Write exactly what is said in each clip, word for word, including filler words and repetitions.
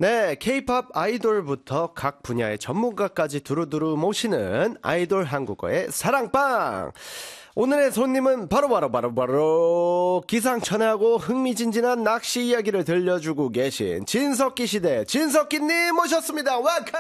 네, 케이팝 아이돌부터 각 분야의 전문가까지 두루두루 모시는 아이돌 한국어의 사랑방. 오늘의 손님은 바로바로 바로바로 바로, 바로 기상천외하고 흥미진진한 낚시 이야기를 들려주고 계신 진석기 시대 진석기님 모셨습니다. 웰컴.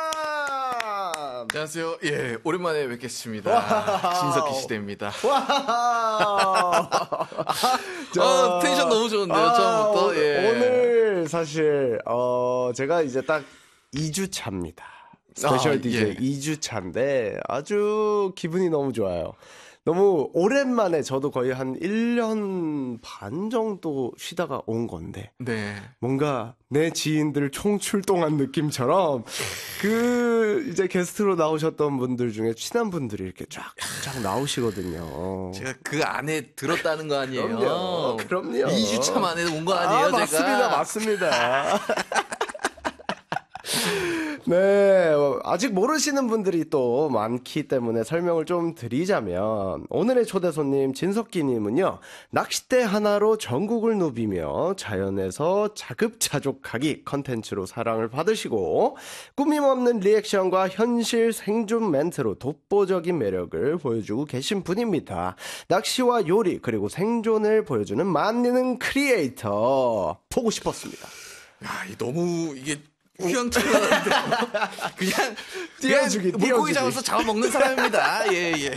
안녕하세요. 예, 오랜만에 뵙겠습니다. 진석기 시대입니다. 와. 아, 텐션 너무 좋은데요, 아, 처음부터. 예. 오늘 사실 어 제가 이제 딱 이 주 차입니다. 스페셜 아, 디제이 예. 이 주 차인데 아주 기분이 너무 좋아요. 너무 오랜만에 저도 거의 한 일 년 반 정도 쉬다가 온 건데 네. 뭔가 내 지인들 총출동한 느낌처럼 그 이제 게스트로 나오셨던 분들 중에 친한 분들이 이렇게 쫙쫙 나오시거든요. 제가 그 안에 들었다는 거 아니에요? 그럼요. 그럼요. 이 주 차 만에 온 거 아니에요, 아, 제가? 맞습니다. 맞습니다. 네, 아직 모르시는 분들이 또 많기 때문에 설명을 좀 드리자면 오늘의 초대 손님 진석기님은요, 낚싯대 하나로 전국을 누비며 자연에서 자급자족하기 컨텐츠로 사랑을 받으시고 꾸밈없는 리액션과 현실 생존 멘트로 독보적인 매력을 보여주고 계신 분입니다. 낚시와 요리 그리고 생존을 보여주는 만능 크리에이터 보고 싶었습니다. 야, 이 너무 이게 휘황찬란한데 그냥 띄워주기, 그냥 물고기 잡아서 잡아먹는 사람입니다. 예, 예.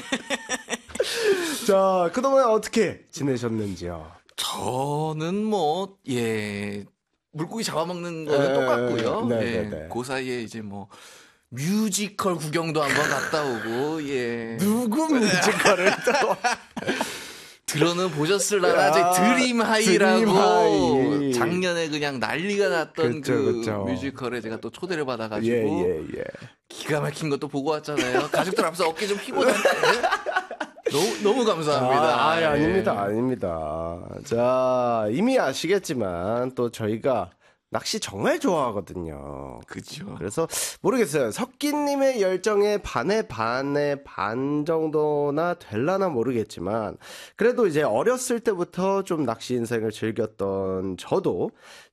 자, 그동안 어떻게 지내셨는지요? 저는 뭐, 예, 물고기 잡아먹는 거는 에, 똑같고요. 네, 예, 네, 네. 그 사이에 이제 뭐, 뮤지컬 구경도 한번 갔다 오고, 예. 누구 뮤지컬을 또 들어는 보셨을라나, 이제 아, 드림하이라고 드림하이. 작년에 그냥 난리가 났던 그쵸, 그 그쵸. 뮤지컬에 제가 또 초대를 받아가지고, 예, 예, 예. 기가 막힌 것도 보고 왔잖아요. 가족들 앞에서 어깨 좀 피고 다니는데. 너무, 너무 감사합니다. 아, 아, 예. 아닙니다, 아닙니다. 자, 이미 아시겠지만 또 저희가 낚시 정말 좋아하거든요. 그죠. 그래서 모르겠어요. 석기님의 열정에 반에 반에 반 정도나 될라나 모르겠지만 그래도 이제 어렸을 때부터 좀 낚시 인생을 즐겼던 저도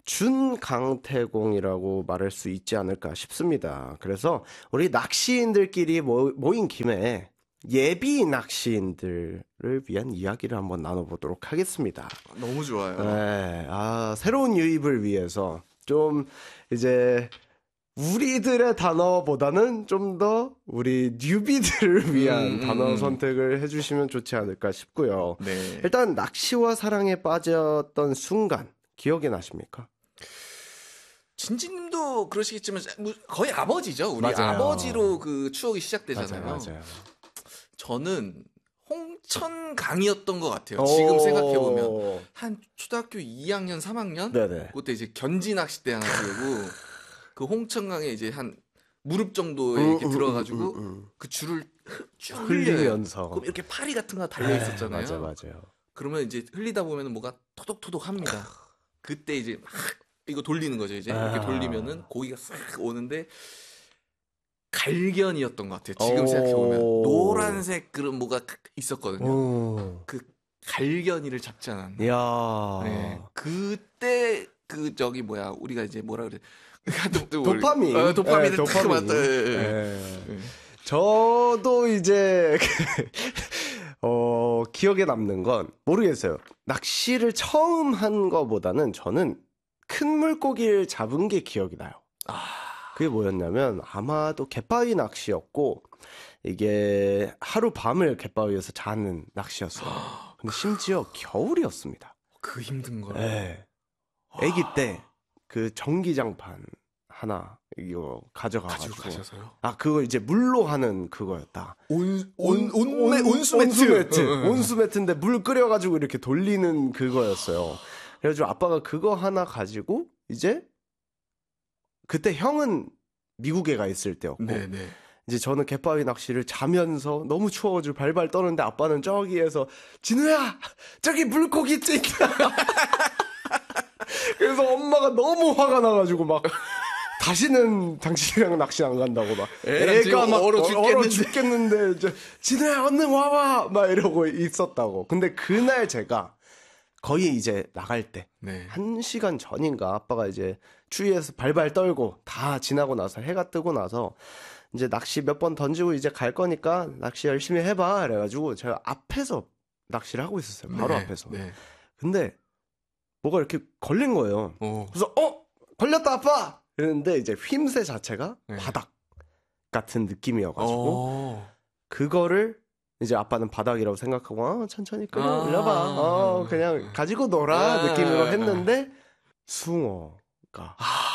준강태공이라고 말할 수 있지 않을까 싶습니다. 그래서 우리 낚시인들끼리 모, 모인 김에 예비 낚시인들을 위한 이야기를 한번 나눠보도록 하겠습니다. 너무 좋아요. 네, 아, 새로운 유입을 위해서 좀 이제 우리들의 단어보다는 좀 더 우리 뉴비들을 위한 음, 음, 단어 음. 선택을 해주시면 좋지 않을까 싶고요. 네. 일단 낚시와 사랑에 빠졌던 순간 기억이 나십니까? 진진님도 그러시겠지만 거의 아버지죠. 우리 맞아요. 아버지로 그 추억이 시작되잖아요. 맞아요, 맞아요. 저는 홍천강이었던 것 같아요. 지금 생각해 보면 오. 한 초등학교 이 학년, 삼 학년 네네. 그때 이제 견지 낚싯대 하나 들고 그 홍천강에 이제 한 무릎 정도에 음, 이렇게 음, 들어가지고 음, 음, 음. 그 줄을 쭉 흘려요. 흘리면서. 그럼 이렇게 파리 같은 거 달려 있었잖아요. 맞아요, 맞아요. 그러면 이제 흘리다 보면 뭐가 토독토독합니다. 그때 이제 막 이거 돌리는 거죠. 이제 이렇게 아. 돌리면은 고기가 싹 오는데 갈견이었던 것 같아요. 지금 오. 생각해 보면 노란색 그런 뭐가 있었거든요. 오. 그 갈견이를 잡지 않았나. 이야. 네. 그때 그 저기 뭐야 우리가 이제 뭐라 그래. 도파민. 어, 도파민을 네, 딱 도파민. 맞다. 예, 예. 네. 예. 저도 이제 어, 기억에 남는 건 모르겠어요. 낚시를 처음 한 거보다는 저는 큰 물고기를 잡은 게 기억이 나요. 아, 그게 뭐였냐면 아마도 갯바위 낚시였고 이게 하루 밤을 갯바위에서 자는 낚시였어요. 근데 심지어 겨울이었습니다. 그 힘든 걸. 네. 아기 때 그 전기장판 하나 이거 가져가가지고 가져가셔서요? 아 그거 이제 물로 하는 그거였다. 온, 온, 온, 온, 온수 매트. 온수 매트. 응, 응. 온수 매트인데 물 끓여가지고 이렇게 돌리는 그거였어요. 그래가지고 아빠가 그거 하나 가지고 이제 그때 형은 미국에 가 있을 때였고 네네. 이제 저는 갯바위 낚시를 자면서 너무 추워가지고 발발 떠는데 아빠는 저기에서 진우야 저기 물고기 있지. 그래서 엄마가 너무 화가 나가지고 막 다시는 당신이랑 낚시 안 간다고 막 애랑 지금 막 얼어 죽겠는데. 얼어 죽겠는데 이제 진우야 얼른 와봐 막 이러고 있었다고. 근데 그날 제가 거의 이제 나갈 때 네. 한 시간 전인가 아빠가 이제 추위에서 발발 떨고 다 지나고 나서 해가 뜨고 나서 이제 낚시 몇 번 던지고 이제 갈 거니까 낚시 열심히 해봐 그래가지고 제가 앞에서 낚시를 하고 있었어요. 바로 네, 앞에서. 네. 근데 뭐가 이렇게 걸린 거예요. 오. 그래서 어 걸렸다 아빠 이랬는데 이제 휘임새 자체가 네. 바닥 같은 느낌이어가지고 오. 그거를 이제 아빠는 바닥이라고 생각하고 어, 천천히 끌어 아. 올려봐 어 그냥 가지고 놀아 아. 느낌으로 했는데 숭어가 아.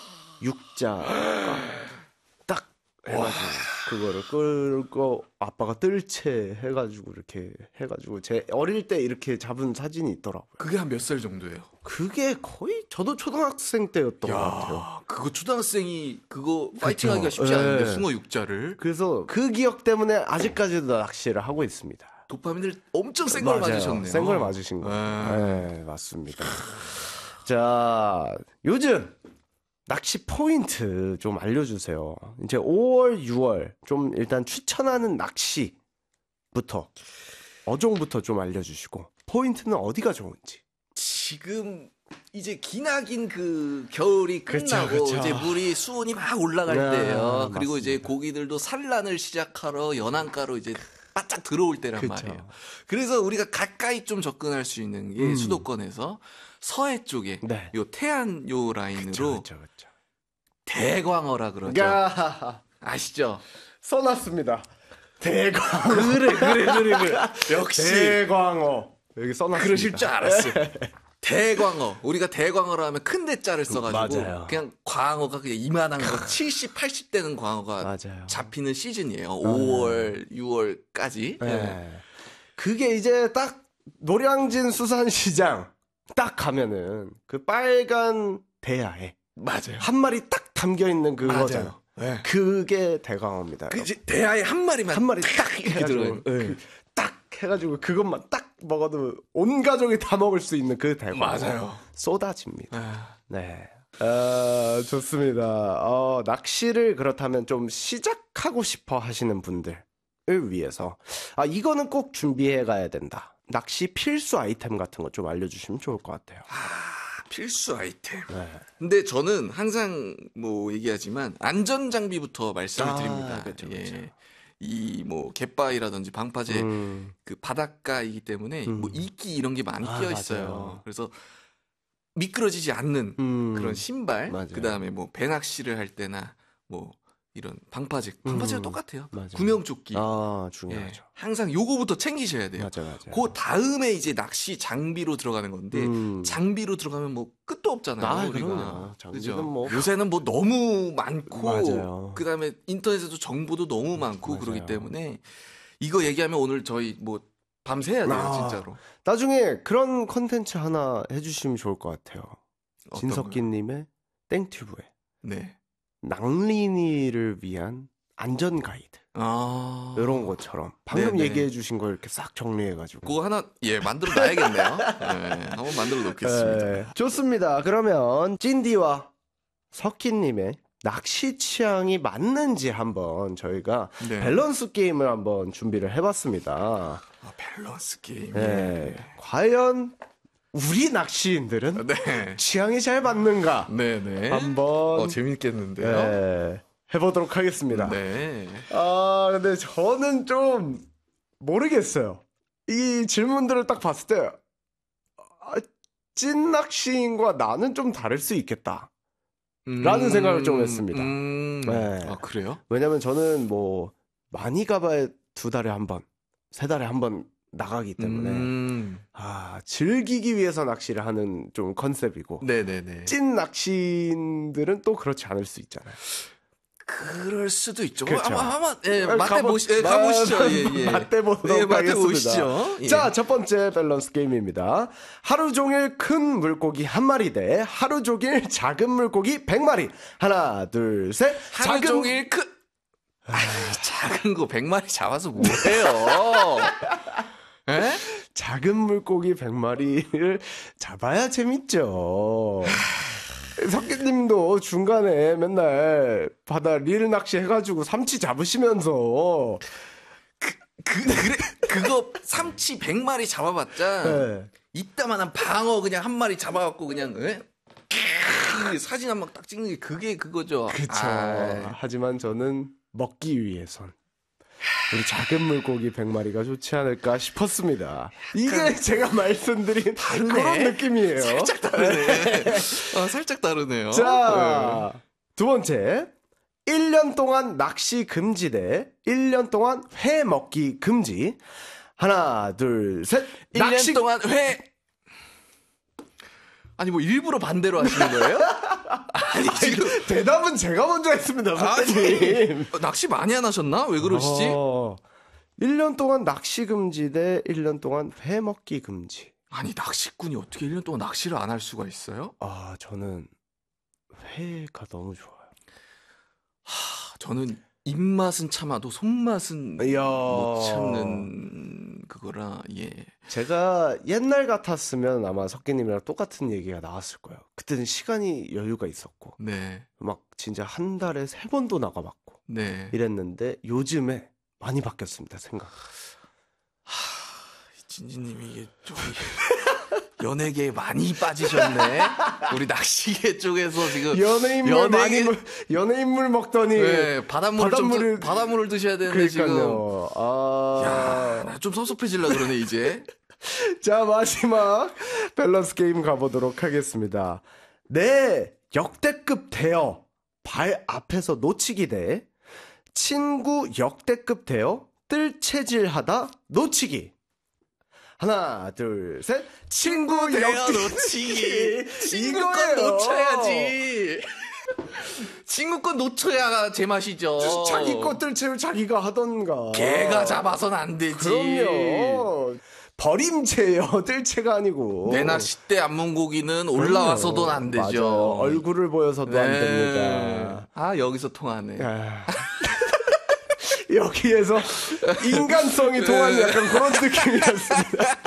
육자가 딱 해가지고 그거를 끌고 아빠가 뜰채 해가지고 이렇게 해가지고 제 어릴 때 이렇게 잡은 사진이 있더라고요. 그게 한 몇 살 정도예요? 그게 거의 저도 초등학생 때였던 것 같아요. 그거 초등학생이 그거 그쵸. 파이팅하기가 쉽지 예. 않은데 숭어 육자를 그래서 그 기억 때문에 아직까지도 낚시를 하고 있습니다. 도파민을 엄청 센 걸 맞으셨네요. 센 걸 맞으신 거예요. 아. 네, 맞습니다. 자, 요즘 낚시 포인트 좀 알려주세요. 이제 오월, 유월 좀 일단 추천하는 낚시부터 어종부터 좀 알려주시고 포인트는 어디가 좋은지. 지금 이제 기나긴 그 겨울이 그쵸, 끝나고 그쵸. 이제 물이 수온이 막 올라갈 아, 때예요. 그리고 맞습니다. 이제 고기들도 산란을 시작하러 연안가로 이제 바짝 들어올 때란 그쵸. 말이에요. 그래서 우리가 가까이 좀 접근할 수 있는 게 음. 수도권에서 서해 쪽에 네. 요 태안 요 라인으로 그렇죠, 그렇죠. 대광어라 그러죠. 야, 아시죠? 써놨습니다. 대광어. 그래 그래 그래 그래. 역시 대광어. 여기 써놨습니다. 그러실 줄 알았어요. 대광어. 우리가 대광어라 하면 큰 대자를 써가지고 맞아요. 그냥 광어가 그냥 이만한 거 칠십, 팔십 되는 광어가 맞아요. 잡히는 시즌이에요. 오월, 유월까지. 네. 그게 이제 딱 노량진 수산시장 딱 가면은 그 빨간 대야에 맞아요. 한 마리 딱 담겨 있는 그거잖아요. 맞아요. 네. 그게 대광어입니다. 그 이제 대하에 한 마리만 한 마리 딱 이렇게 해가지고 들어요. 그, 딱 해가지고 그것만 딱 먹어도 온 가족이 다 먹을 수 있는 그 대광어. 맞아요. 쏟아집니다. 아, 네. 아, 좋습니다. 어, 낚시를 그렇다면 좀 시작하고 싶어 하시는 분들을 위해서 아, 이거는 꼭 준비해 가야 된다. 낚시 필수 아이템 같은 거 좀 알려주시면 좋을 것 같아요. 아, 필수 아이템. 네. 근데 저는 항상 뭐 얘기하지만 안전 장비부터 말씀을 아, 드립니다. 그쵸, 예. 그쵸. 이 뭐 갯바위라든지 방파제 음, 그 바닷가이기 때문에 음. 뭐 이끼 이런 게 많이 아, 끼어 있어요. 맞아요. 그래서 미끄러지지 않는 음, 그런 신발, 맞아요. 그다음에 뭐 배낚시를 할 때나 뭐 이런 방파제, 방파제가 음, 똑같아요. 맞아요. 구명조끼. 아, 예. 중요하죠. 항상 요거부터 챙기셔야 돼요. 맞아, 맞아. 그 다음에 이제 낚시 장비로 들어가는 건데 음. 장비로 들어가면 뭐 끝도 없잖아요. 아, 우리가. 그럼요. 장비는 그죠? 뭐. 요새는 뭐 너무 많고 맞아요. 그다음에 인터넷에도 정보도 너무 많고 맞아요. 그러기 때문에 이거 얘기하면 오늘 저희 뭐 밤새야 돼요, 아. 진짜로. 나중에 그런 컨텐츠 하나 해주시면 좋을 것 같아요. 어떤 진석기님의 땡튜브에 네. 낭린이를 위한 안전 가이드 아. 이런 것처럼 방금 네네. 얘기해주신 걸 이렇게 싹 정리해가지고. 그거 하나 예 만들어 놔야겠네요. 네, 한번 만들어 놓겠습니다. 네, 좋습니다. 그러면 찐디와 석희님의 낚시 취향이 맞는지 한번 저희가 네. 밸런스 게임을 한번 준비를 해봤습니다. 아, 밸런스 게임. 네, 과연 우리 낚시인들은 네. 취향이 잘 맞는가 네, 네. 한번 어, 재밌겠는데요. 네, 해보도록 하겠습니다. 네. 아, 근데 저는 좀 모르겠어요. 이 질문들을 딱 봤을 때 아, 찐 낚시인과 나는 좀 다를 수 있겠다. 라는 생각을 좀 했습니다. 음, 네. 아, 그래요? 왜냐면 저는 뭐 많이 가봐야 두 달에 한 번, 세 달에 한 번 나가기 때문에 음, 아, 즐기기 위해서 낚시를 하는 좀 컨셉이고 네네네. 찐 낚시인들은 또 그렇지 않을 수 있잖아요. 그럴 수도 있죠. 그렇죠. 아마, 아마, 예, 가보- 맞대보시, 예, 가보시죠. 예, 예. 맞대보도록 예, 하겠습니다. 맞대보시죠. 예. 자, 첫 번째 밸런스 게임입니다. 하루 종일 큰 물고기 한 마리 대 하루 종일 작은 물고기 백 마리. 하나, 둘, 셋. 하루 작은 종일 큰, 아이, 작은 거 백 마리 잡아서 뭐해요? 예? 작은 물고기 백 마리를 잡아야 재밌죠. 석기님도 중간에 맨날 바다 릴 낚시 해가지고 삼치 잡으시면서 그, 그래, 그거 삼치 백 마리 잡아봤자 네. 이따만한 방어 그냥 한 마리 잡아갖고 그냥 에? 사진 한 방 딱 찍는 게 그게 그거죠. 그쵸. 아, 하지만 저는 먹기 위해선 우리 작은 물고기 백 마리가 좋지 않을까 싶었습니다. 이게 제가 말씀드린 다르네. 그런 느낌이에요. 살짝 다르네. 아, 살짝 다르네요. 자, 두 번째. 일 년 동안 낚시 금지 대 일 년 동안 회 먹기 금지. 하나, 둘, 셋. 일 년 동안 회. 아니 뭐 일부러 반대로 하시는 거예요? 아니 지금 대답은 제가 먼저 했습니다, 선생님. 아니, 낚시 많이 안 하셨나? 왜 그러시지? 어, 일 년 동안 낚시 금지 대 일 년 동안 회 먹기 금지. 아니 낚시꾼이 어떻게 일 년 동안 낚시를 안 할 수가 있어요? 아, 저는 회가 너무 좋아요. 하, 저는 입맛은 참아도 손맛은 이야. 못 참는 그거라. 예. 제가 옛날 같았으면 아마 석기님이랑 똑같은 얘기가 나왔을 거예요. 그때는 시간이 여유가 있었고 네. 막 진짜 한 달에 세 번도 나가봤고 네. 이랬는데 요즘에 많이 바뀌었습니다, 생각. 진진님이 이게 좀 연예계에 많이 빠지셨네. 우리 낚시계 쪽에서 지금 연예인물 연예계- 많이 물, 연예인물 먹더니 네, 바닷물을 바닷물을- 좀 바닷물을 드셔야 되는데 지금. 그러니까요. 아, 야, 나 좀 섭섭해질라 그러네 이제. 자, 마지막 밸런스 게임 가보도록 하겠습니다. 내 역대급 대여 발 앞에서 놓치기 대 친구 역대급 대여 뜰채질하다 놓치기. 하나, 둘, 셋. 친구 대여 역대 놓치기. 친구 건 이거예요. 놓쳐야지. 친구 건 놓쳐야 제맛이죠. 자기 거 뜰채를 자기가 하던가. 걔가 잡아선 안 되지. 그럼요. 버림체요. 뜰채가 아니고. 내 낚싯대 안문고기는 올라와서도 안 되죠. 맞아요. 얼굴을 보여서도 안 네. 됩니다. 아 여기서 통하네. 아. 여기에서 인간성이 통하는 약간 그런 느낌이었습니다.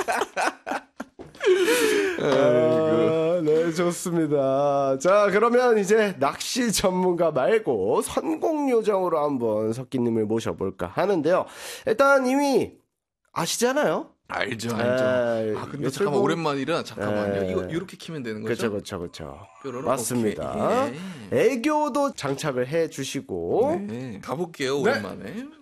아, 네, 좋습니다. 자, 그러면 이제 낚시 전문가 말고 선공요정으로 한번 석기님을 모셔볼까 하는데요. 일단 이미 아시잖아요. 알죠, 알죠. 에이, 아 근데 요즘 잠깐만 뭐- 오랜만이라 잠깐만요. 에이. 이거 이렇게 키면 되는 그렇죠, 거죠? 그렇죠, 그렇죠. 뾰로로? 맞습니다. 오케이. 애교도 장착을 해주시고 네. 가볼게요 오랜만에.